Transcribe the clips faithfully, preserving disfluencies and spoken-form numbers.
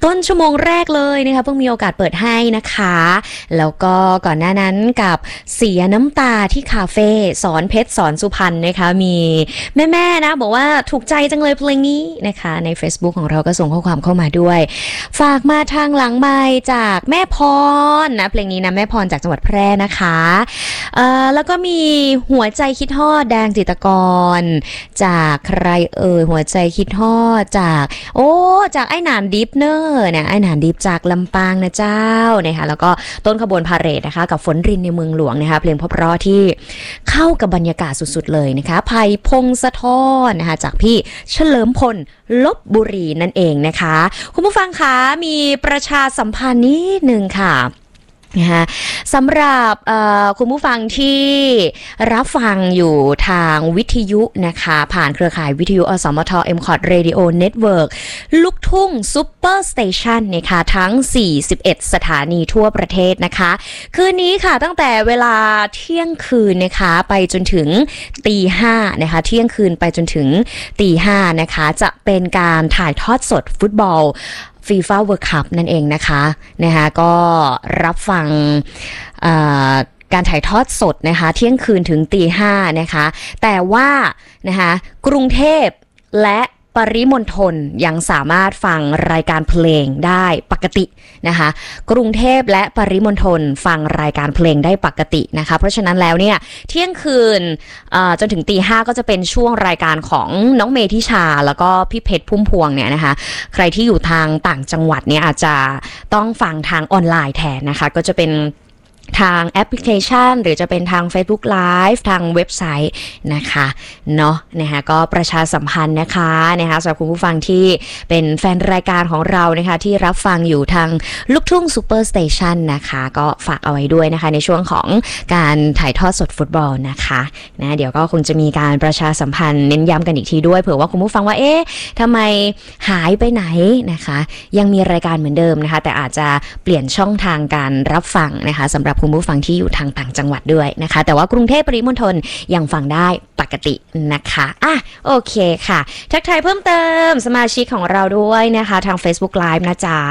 ต้นชั่วโมงแรกเลยนะคะเพิ่งมีโอกาสเปิดให้นะคะแล้วก็ก่อนหน้านั้นกับเสียน้ำตาที่คาเฟ่สอนเพชรสอนสุพรรณนะคะมีแม่ๆนะบอกว่าถูกใจจังเลยเพลงนี้นะคะใน Facebook ของเราก็ส่งข้อความเข้ามาด้วยฝากมาทางหลังไมค์จากแม่พรนะเพลงนี้นะแม่พรจากจังหวัดแพร่นะคะเอ่อแล้วก็มีหัวใจคิดฮอดแดงจิตรกรจากใครเอ่ยหัวใจคิดฮอดจากโอ้จากไอ้หนานดิฟเนอร์เนี่ยไอ้หนานดิฟจากลำปางนะเจ้านะคะแล้วก็ต้นขบวนพาเหรดนะคะกับฝนรินในเมืองหลวงนะคะเพลงเพราะๆที่เข้ากับบรรยากาศสุดๆเลยนะคะไผ่พงศธรนะคะจากพี่เฉลิมพลลพบุรีนั่นเองนะคะคุณผู้ฟังคะมีประชาสัมพันธ์นิดนึงค่ะนะคะสำหรับคุณผู้ฟังที่รับฟังอยู่ทางวิทยุนะคะผ่านเครือข่ายวิทยุอสมท เอ็ม คอท Radio Network ลูกทุ่งซุปเปอร์สเตชันนะคะทั้งสี่สิบเอ็ดสถานีทั่วประเทศนะคะคืนนี้ค่ะตั้งแต่เวลาเที่ยงคืนนะคะไปจนถึงตีห้านะคะเที่ยงคืนไปจนถึงตีห้านะคะจะเป็นการถ่ายทอดสดฟุตบอลฟีฟ่าเวิลด์คัพนั่นเองนะคะนะคะก็รับฟังการถ่ายทอดสดนะคะเที่ยงคืนถึงตีห้านะคะแต่ว่านะคะกรุงเทพและปริมณฑลยังสามารถฟังรายการเพลงได้ปกตินะคะกรุงเทพและปริมณฑลฟังรายการเพลงได้ปกตินะคะเพราะฉะนั้นแล้วเนี่ยเที่ยงคืนจนถึงตีห้าก็จะเป็นช่วงรายการของน้องเมธิชาแล้วก็พี่เพชรพุ่มพวงเนี่ยนะคะใครที่อยู่ทางต่างจังหวัดเนี่ยอาจจะต้องฟังทางออนไลน์แทนนะคะก็จะเป็นทางแอปพลิเคชันหรือจะเป็นทาง Facebook Live ทางเว็บไซต์นะคะเนาะนะคะก็ประชาสัมพันธ์นะคะนะคะสำหรับคุณผู้ฟังที่เป็นแฟนรายการของเรานะคะที่รับฟังอยู่ทางลูกทุ่งซูเปอร์สเตชันนะคะก็ฝากเอาไว้ด้วยนะคะในช่วงของการถ่ายทอดสดฟุตบอลนะคะนะเดี๋ยวก็คงจะมีการประชาสัมพันธ์เน้นย้ำกันอีกทีด้วยเผื่อว่าคุณผู้ฟังว่าเอ๊ะทำไมหายไปไหนนะคะยังมีรายการเหมือนเดิมนะคะแต่อาจจะเปลี่ยนช่องทางการรับฟังนะคะสำหรับคุณผู้ฟังที่อยู่ทางต่างจังหวัดด้วยนะคะแต่ว่ากรุงเทพปริมณฑลยังฟังได้ปกตินะคะอ่ะโอเคค่ะทักทายเพิ่มเติมสมาชิกของเราด้วยนะคะทาง Facebook Live นะจ๊ะ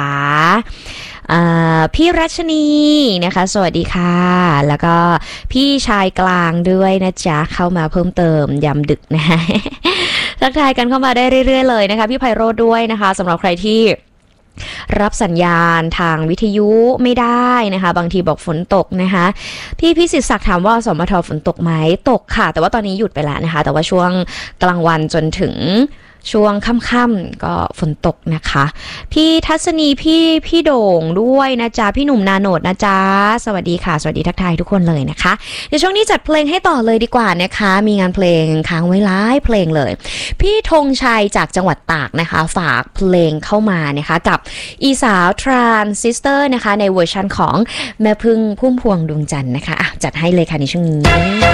พี่รัชนีนะคะสวัสดีค่ะแล้วก็พี่ชายกลางด้วยนะจ๊ะเข้ามาเพิ่มเติมยามดึกนะทักทายกันเข้ามาได้เรื่อยๆเลยนะคะพี่ไพโรจน์ด้วยนะคะสำหรับใครที่รับสัญญาณทางวิทยุไม่ได้นะคะบางทีบอกฝนตกนะคะพี่พิสิทธิ์ศักดิ์ถามว่าสมทฝนตกไหมตกค่ะแต่ว่าตอนนี้หยุดไปแล้วนะคะแต่ว่าช่วงกลางวันจนถึงช่วงค่ำๆก็ฝนตกนะคะพี่ทัศนีพี่พี่โด่งด้วยนะจ๊ะพี่หนุ่มนาโนดนะจ๊ะสวัสดีค่ะสวัสดีทักทายทุกคนเลยนะคะเดี๋ยวช่วงนี้จัดเพลงให้ต่อเลยดีกว่านะคะมีงานเพลงค้างไว้หลายเพลงเลยพี่ธงชัยจากจังหวัดตากนะคะฝากเพลงเข้ามานะคะกับอีสาวทรานซิสเตอร์นะคะในเวอร์ชันของแม่พึ่งพุ่มพวงดวงจันทร์นะคะอ่ะจัดให้เลยค่ะในช่วงนี้